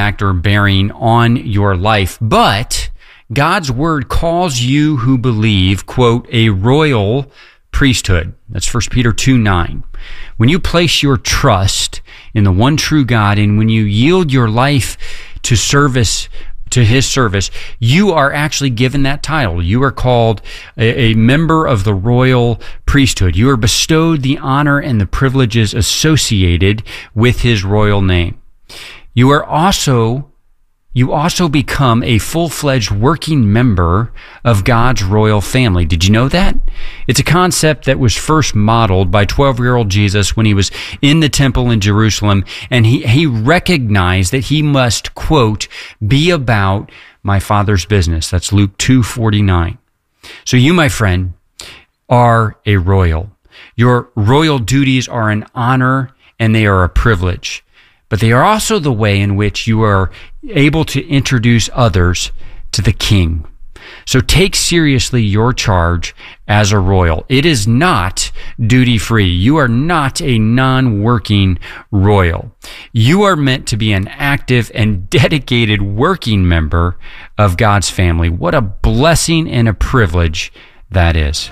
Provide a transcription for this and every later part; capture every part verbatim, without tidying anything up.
impact or bearing on your life. But God's word calls you who believe, quote, a royal priesthood. That's First Peter two nine. When you place your trust in the one true God, and when you yield your life to service, to his service, you are actually given that title. You are called a, a member of the royal priesthood. You are bestowed the honor and the privileges associated with his royal name. You are also You also become a full-fledged working member of God's royal family. Did you know that? It's a concept that was first modeled by twelve-year-old Jesus when he was in the temple in Jerusalem, and he, he recognized that he must, quote, be about my Father's business. That's Luke two forty-nine. So you, my friend, are a royal. Your royal duties are an honor and they are a privilege. But they are also the way in which you are able to introduce others to the King. So take seriously your charge as a royal. It is not duty-free. You are not a non-working royal. You are meant to be an active and dedicated working member of God's family. What a blessing and a privilege that is.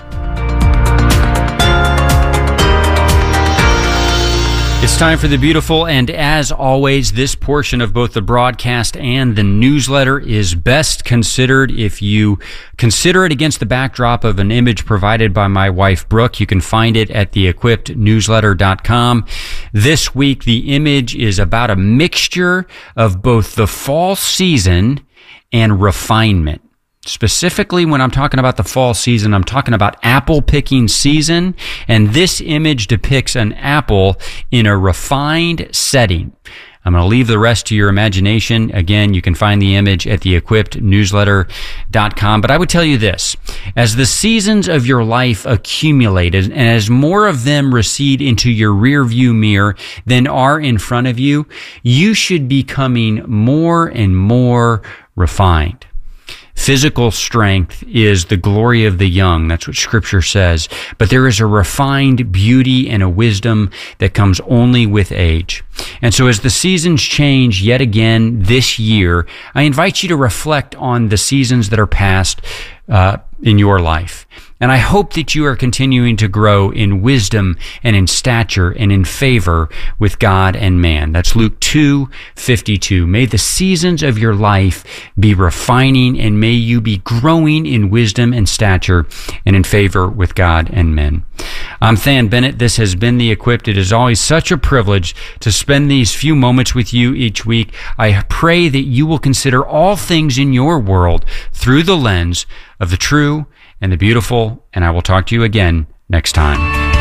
It's time for the beautiful, and as always, this portion of both the broadcast and the newsletter is best considered if you consider it against the backdrop of an image provided by my wife, Brooke. You can find it at the equipped newsletter dot com. This week, the image is about a mixture of both the fall season and refinement. Specifically, when I'm talking about the fall season, I'm talking about apple picking season, and this image depicts an apple in a refined setting. I'm going to leave the rest to your imagination. Again, you can find the image at the equipped newsletter dot com. But I would tell you this, as the seasons of your life accumulate, and as more of them recede into your rearview mirror than are in front of you, you should be becoming more and more refined. Physical strength is the glory of the young. That's what Scripture says. But there is a refined beauty and a wisdom that comes only with age. And so as the seasons change yet again this year, I invite you to reflect on the seasons that are past uh, in your life. And I hope that you are continuing to grow in wisdom and in stature and in favor with God and man. That's Luke two fifty-two. May the seasons of your life be refining, and may you be growing in wisdom and stature and in favor with God and men. I'm Than Bennett. This has been The Equipped. It is always such a privilege to spend these few moments with you each week. I pray that you will consider all things in your world through the lens of the true and the beautiful, and I will talk to you again next time.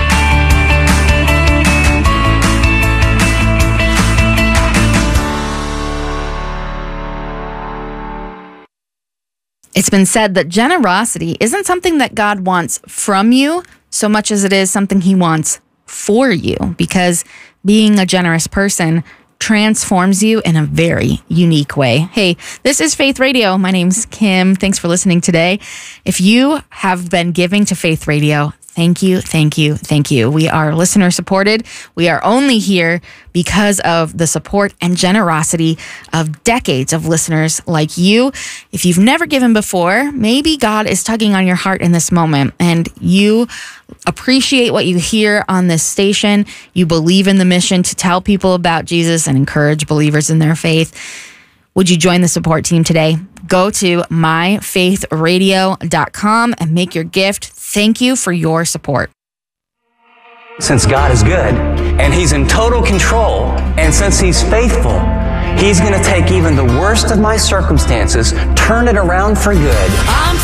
It's been said that generosity isn't something that God wants from you so much as it is something he wants for you, because being a generous person transforms you in a very unique way. Hey, this is Faith Radio. My name's Kim. Thanks for listening today. If you have been giving to Faith Radio, thank you, thank you, thank you. We are listener supported. We are only here because of the support and generosity of decades of listeners like you. If you've never given before, maybe God is tugging on your heart in this moment, and you appreciate what you hear on this station. You believe in the mission to tell people about Jesus and encourage believers in their faith. Would you join the support team today? Go to my faith radio dot com and make your gift. Thank you for your support. Since God is good and he's in total control, and since he's faithful, he's going to take even the worst of my circumstances, turn it around for good. I'm